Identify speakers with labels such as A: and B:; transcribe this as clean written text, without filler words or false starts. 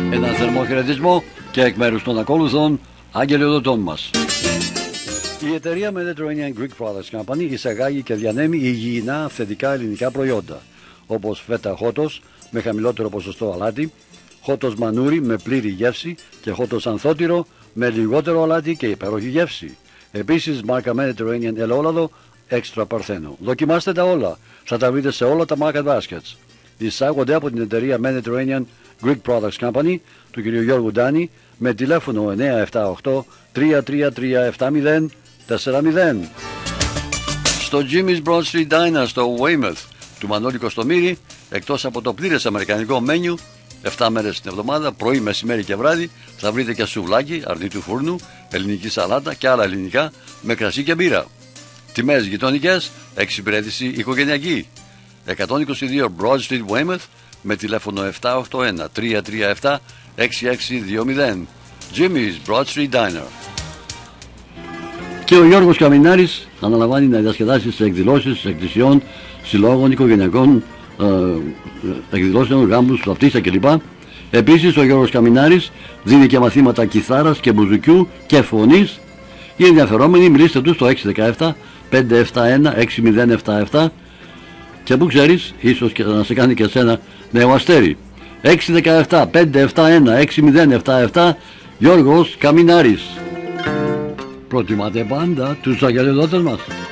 A: Ένα θερμό χαιρετισμό και εκ μέρους των ακόλουθων αγγελιοδοτών μας. Η εταιρεία Mediterranean Greek Products Company εισαγάγει και διανέμει υγιεινά αυθεντικά ελληνικά προϊόντα, όπως φέτα χότος με χαμηλότερο ποσοστό αλάτι, χότος μανούρι με πλήρη γεύση και χότος ανθότυρο με λιγότερο αλάτι και υπέροχη γεύση. Επίσης, μάρκα Mediterranean ελαιόλαδο έξτρα παρθένο. Δοκιμάστε τα όλα, θα τα βρείτε σε όλα τα market baskets. Εισάγονται από την εταιρεία Mediterranean Greek Products Company του κ. Γιώργου Ντάνη με τηλέφωνο 978 333 7040. Στο Jimmy's Broad Street Diner στο Weymouth του Μανώλη Κωστομήρη, εκτός από το πλήρες αμερικανικό μένιου 7 μέρες την εβδομάδα, πρωί, μεσημέρι και βράδυ, θα βρείτε και σουβλάκι, αρνί του φούρνου, ελληνική σαλάτα και άλλα ελληνικά με κρασί και μπύρα. Τιμές γειτονικές, εξυπηρέτηση οικογενειακή. 122 Broad Street Weymouth με τηλέφωνο 781 337 6620. Jimmy's Broad Street Diner. Και ο Γιώργος Καμινάρης αναλαμβάνει να διασκεδάσει σε εκδηλώσεις εκκλησιών, συλλόγων, οικογενειακών εκδηλώσεων, γάμους, βαπτίστα κλπ. Επίσης ο Γιώργος Καμινάρης δίνει και μαθήματα κιθάρας και μπουζουκιού και φωνής. Οι ενδιαφερόμενοι μιλήστε του στο 617 571 6077 και που ξέρεις, ίσως και να σε κάνει και εσένα νέο αστέρι. 617 571 6077 Γιώργος Καμινάρης. Προτιμάτε πάντα τους αγγελιοδότες μας.